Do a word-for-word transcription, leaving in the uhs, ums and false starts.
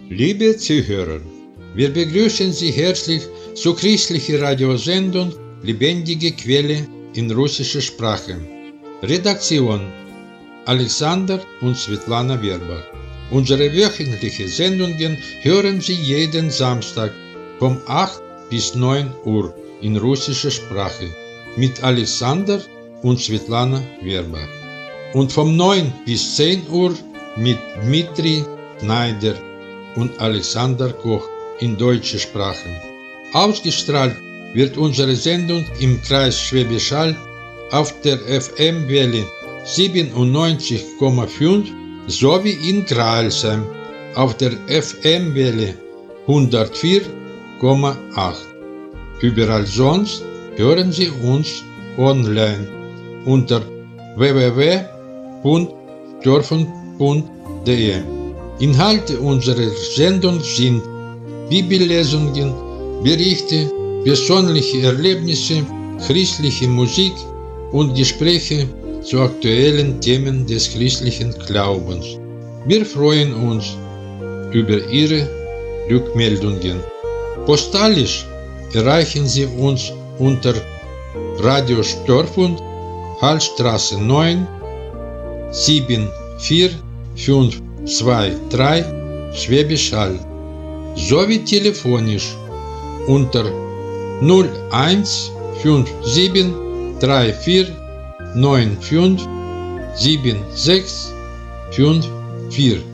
Liebe Zuhörer, wir begrüßen Sie herzlich zur christlichen Radiosendung Lebendige Quelle in russischer Sprache. Redaktion Alexander und Svetlana Werbach. Unsere wöchentlichen Sendungen hören Sie jeden Samstag von acht bis neun Uhr in russischer Sprache mit Alexander und Svetlana Werbach. Und von neun bis zehn Uhr mit Dmitri Schneider und Alexander Koch in deutscher Sprache. Ausgestrahlt wird unsere Sendung im Kreis Schwäbisch Hall auf der F M-Welle siebenundneunzig Komma fünf sowie in Crailsheim auf der F M-Welle hundertvier Komma acht. Überall sonst hören Sie uns online unter w w w punkt dörfen punkt d e. Inhalte unserer Sendung sind Bibellesungen, Berichte, persönliche Erlebnisse, christliche Musik und Gespräche zu aktuellen Themen des christlichen Glaubens. Wir freuen uns über Ihre Rückmeldungen. Postalisch erreichen Sie uns unter Radio Störfund, Hallstraße neun, sieben vier fünf zwei drei Schwäbisch Hall, sowie telefonisch unter null eins fünf sieben drei vier neun fünf sieben sechs fünf vier.